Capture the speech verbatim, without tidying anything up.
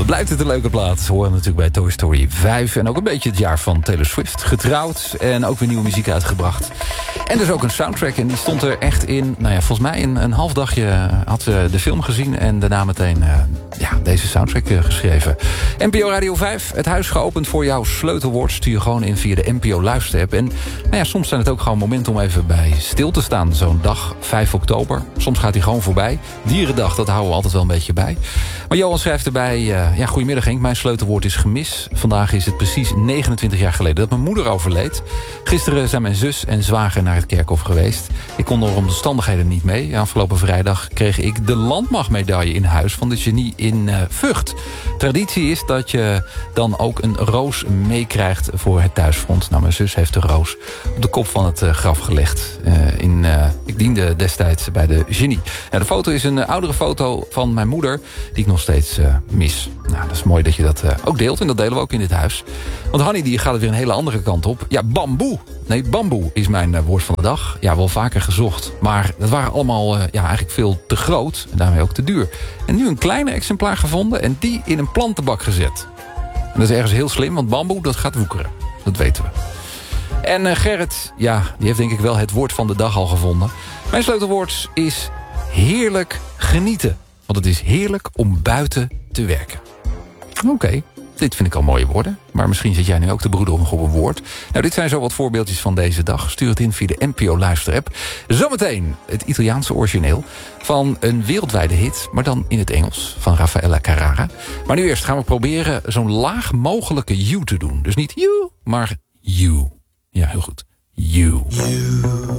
Blijft het een leuke plaat. We horen natuurlijk bij Toy Story vijf. En ook een beetje het jaar van Taylor Swift. Getrouwd en ook weer nieuwe muziek uitgebracht. En dus ook een soundtrack. En die stond er echt in, nou ja, volgens mij in een half dagje had ze de film gezien. En daarna meteen uh, ja, deze soundtrack uh, geschreven. N P O Radio vijf, het huis geopend voor jouw sleutelwoord. Stuur je gewoon in via de N P O luisterapp. En nou ja, soms zijn het ook gewoon momenten om even bij stil te staan. Zo'n dag, vijf oktober. Soms gaat hij gewoon voorbij. Dierendag, dat houden we altijd wel een beetje bij. Maar Johan schrijft erbij, uh, ja, goedemiddag Henk, mijn sleutelwoord is gemis. Vandaag is het precies negenentwintig jaar geleden dat mijn moeder overleed. Gisteren zijn mijn zus en zwager naar het kerkhof geweest. Ik kon er om de omstandigheden niet mee. Afgelopen vrijdag kreeg ik de landmachtmedaille in huis van de genie in uh, Vught. Traditie is dat je dan ook een roos meekrijgt voor het thuisfront. Nou, mijn zus heeft de roos op de kop van het uh, graf gelegd. Uh, in, uh, ik diende destijds bij de genie. Ja, de foto is een uh, oudere foto van mijn moeder die ik nog steeds uh, mis. Nou, dat is mooi dat je dat uh, ook deelt. En dat delen we ook in dit huis. Want Hanny die gaat er weer een hele andere kant op. Ja, bamboe. Nee, bamboe is mijn uh, woord van de dag. Ja, wel vaker gezocht. Maar dat waren allemaal uh, ja, eigenlijk veel te groot. En daarmee ook te duur. En nu een kleiner exemplaar gevonden. En die in een plantenbak gezet. En dat is ergens heel slim. Want bamboe, dat gaat woekeren. Dat weten we. En uh, Gerrit, ja, die heeft denk ik wel het woord van de dag al gevonden. Mijn sleutelwoord is heerlijk genieten. Want het is heerlijk om buiten te werken. Oké, okay, dit vind ik al mooie woorden. Maar misschien zit jij nu ook te broeden op een woord. Nou, dit zijn zo wat voorbeeldjes van deze dag. Stuur het in via de N P O luisterapp. Zometeen het Italiaanse origineel van een wereldwijde hit, maar dan in het Engels, van Raffaella Carrara. Maar nu eerst gaan we proberen zo'n laag mogelijke you te doen. Dus niet you, maar you. Ja, heel goed. You. You.